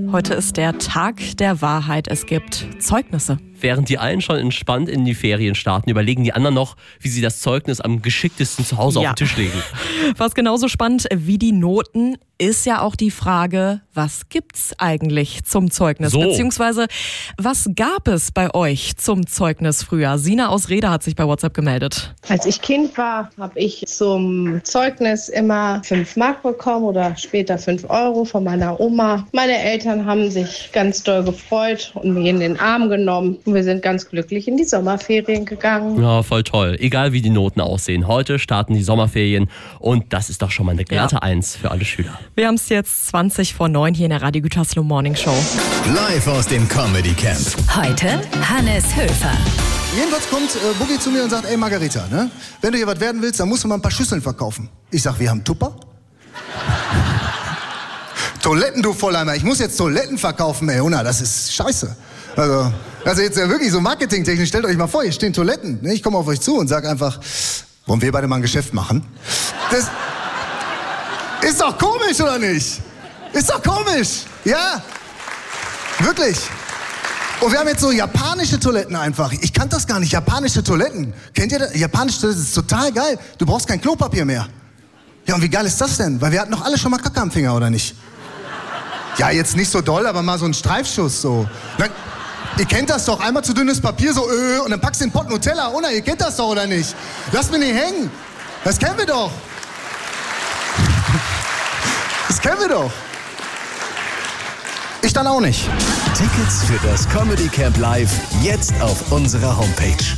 Heute ist der Tag der Wahrheit. Es gibt Zeugnisse. Während die einen schon entspannt in die Ferien starten, überlegen die anderen noch, wie sie das Zeugnis am geschicktesten zu Hause auf den Tisch legen. Was genauso spannend wie die Noten ist ja auch die Frage, was gibt's eigentlich zum Zeugnis? Beziehungsweise, was gab es bei euch zum Zeugnis früher? Sina aus Reda hat sich bei WhatsApp gemeldet. Als ich Kind war, habe ich zum Zeugnis immer 5 Mark bekommen oder später 5 Euro von meiner Oma. Meine Eltern haben sich ganz doll gefreut und mir in den Arm genommen. Und wir sind ganz glücklich in die Sommerferien gegangen. Ja, voll toll. Egal wie die Noten aussehen. Heute starten die Sommerferien und das ist doch schon mal eine glatte 1 für alle Schüler. Wir haben es jetzt 20 vor 9 hier in der Radio Gütersloh Morning Show. Live aus dem Comedy Camp. Heute Hannes Höfer. Jedenfalls kommt Boogie zu mir und sagt, ey Margarita, ne? Wenn du hier was werden willst, dann musst du mal ein paar Schüsseln verkaufen. Ich sag, wir haben Tupper? Toiletten, du Volleimer. Ich muss jetzt Toiletten verkaufen, ey, Una, das ist scheiße. Also jetzt ja wirklich so marketingtechnisch, stellt euch mal vor, hier stehen Toiletten. Ne? Ich komme auf euch zu und sag einfach, wollen wir beide mal ein Geschäft machen? Das ist doch komisch, oder nicht? Ist doch komisch, ja? Wirklich. Und wir haben jetzt so japanische Toiletten einfach. Ich kannte das gar nicht, japanische Toiletten. Kennt ihr das? Japanische Toiletten, das ist total geil. Du brauchst kein Klopapier mehr. Ja, und wie geil ist das denn? Weil wir hatten doch alle schon mal Kacke am Finger, oder nicht? Ja, jetzt nicht so doll, aber mal so ein Streifschuss so. Ihr kennt das doch, einmal zu dünnes Papier, so und dann packst du den Pott Nutella, oder? Ihr kennt das doch, oder nicht? Lass mich nicht hängen. Das kennen wir doch. Das kennen wir doch. Ich dann auch nicht. Tickets für das Comedy Camp Live jetzt auf unserer Homepage.